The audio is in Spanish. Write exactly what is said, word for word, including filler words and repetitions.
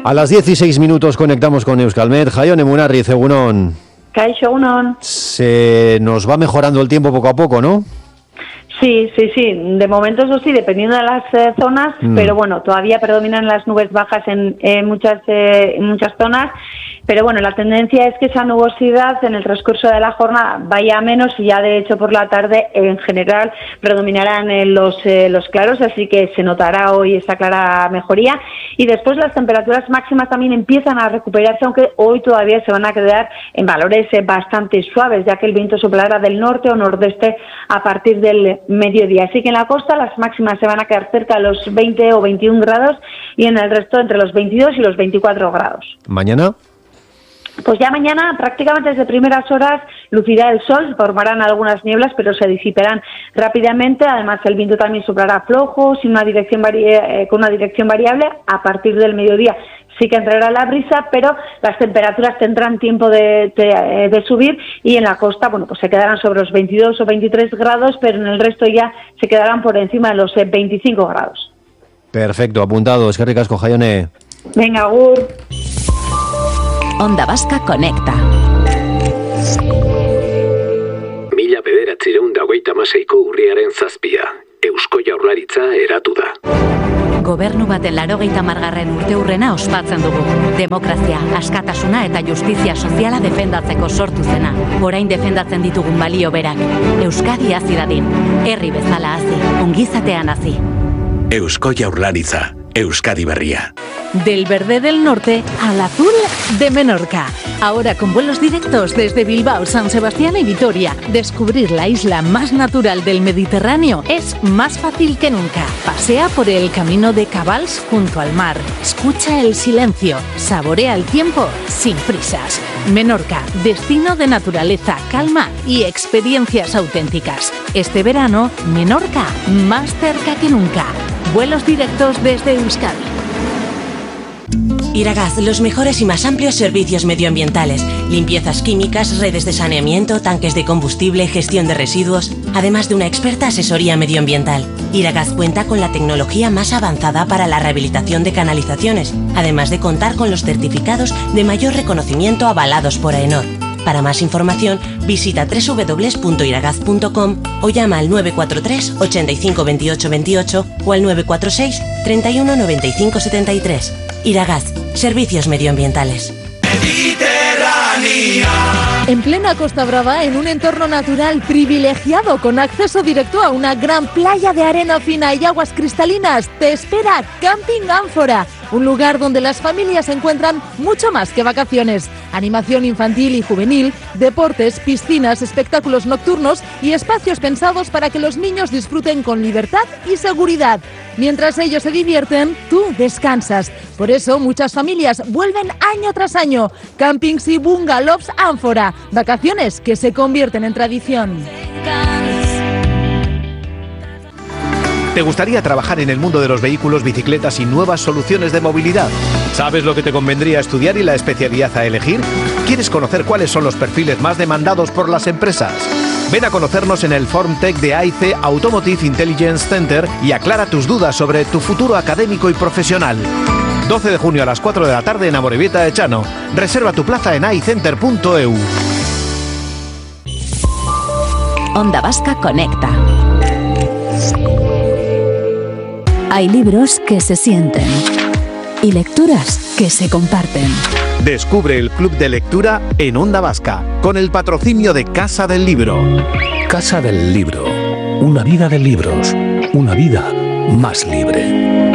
A las dieciséis minutos conectamos con Euskalmet. Jaione Munarriz, egunon. Kaixo, egunon. Se nos va mejorando el tiempo poco a poco, ¿no? Sí, sí, sí. De momento, eso sí, dependiendo de las eh, zonas, mm. pero bueno, todavía predominan las nubes bajas en, en, muchas, eh, en muchas zonas. Pero bueno, la tendencia es que esa nubosidad en el transcurso de la jornada vaya a menos y ya de hecho por la tarde en general predominarán eh, los, eh, los claros, así que se notará hoy esa clara mejoría. Y después las temperaturas máximas también empiezan a recuperarse, aunque hoy todavía se van a quedar en valores eh, bastante suaves, ya que el viento soplará del norte o nordeste a partir del mediodía. Así que en la costa las máximas se van a quedar cerca de los veinte o veintiún grados y en el resto entre los veintidós y los veinticuatro grados. ¿Mañana? Pues ya mañana, prácticamente desde primeras horas, lucirá el sol, formarán algunas nieblas, pero se disiparán rápidamente. Además, el viento también soplará flojo, sin una dirección vari- eh, con una dirección variable. A partir del mediodía sí que entrará la brisa, pero las temperaturas tendrán tiempo de, de, de subir y en la costa, bueno, pues se quedarán sobre los veintidós o veintitrés grados, pero en el resto ya se quedarán por encima de los veinticinco grados. Perfecto, apuntado. Eskerrik asko, Jaione. Venga, agur. Onda Vasca Conecta. Mila bederatziehun eta hogeita hamaseiko urriaren zazpia. Eusko Jaurlaritza eratu da. Gobernu baten laurogeita hamargarren urteurrena ospatzen dugu. Demokrazia, askatasuna eta justizia soziala defendatzeko sortu zena. Orain defendatzen ditugun balio berak. Euskadi hazi dadin. Herri bezala hazi, ongizatean hazi. Eusko Jaurlaritza, Euskadi berria. Del verde del norte al azul de Menorca. Ahora con vuelos directos desde Bilbao, San Sebastián y Vitoria. Descubrir la isla más natural del Mediterráneo es más fácil que nunca. Pasea por el camino de Cabals junto al mar. Escucha el silencio. Saborea el tiempo sin prisas. Menorca, destino de naturaleza, calma y experiencias auténticas. Este verano, Menorca, más cerca que nunca. Vuelos directos desde Euskadi. Iragaz, los mejores y más amplios servicios medioambientales, limpiezas químicas, redes de saneamiento, tanques de combustible, gestión de residuos, además de una experta asesoría medioambiental. Iragaz cuenta con la tecnología más avanzada para la rehabilitación de canalizaciones, además de contar con los certificados de mayor reconocimiento avalados por AENOR. Para más información, visita doble u doble u doble u punto iragaz punto com o llama al nueve cuatro tres, ochenta y cinco, veintiocho veintiocho o al nueve cuatro seis, treinta y uno, noventa y cinco setenta y tres. Iragaz, servicios medioambientales. En plena Costa Brava, en un entorno natural privilegiado con acceso directo a una gran playa de arena fina y aguas cristalinas, te espera Camping Ánfora, un lugar donde las familias encuentran mucho más que vacaciones. Animación infantil y juvenil, deportes, piscinas, espectáculos nocturnos y espacios pensados para que los niños disfruten con libertad y seguridad. Mientras ellos se divierten, tú descansas. Por eso muchas familias vuelven año tras año. Campings y bungalows Ánfora, vacaciones que se convierten en tradición. ¿Te gustaría trabajar en el mundo de los vehículos, bicicletas y nuevas soluciones de movilidad? ¿Sabes lo que te convendría estudiar y la especialidad a elegir? ¿Quieres conocer cuáles son los perfiles más demandados por las empresas? Ven a conocernos en el FormTech de A I C Automotive Intelligence Center y aclara tus dudas sobre tu futuro académico y profesional. doce de junio a las cuatro de la tarde en Amorebieta de Chano. Reserva tu plaza en aicenter punto e u. Onda Vasca Conecta. Hay libros que se sienten y lecturas que se comparten. Descubre el Club de Lectura en Onda Vasca, con el patrocinio de Casa del Libro. Casa del Libro. Una vida de libros. Una vida más libre.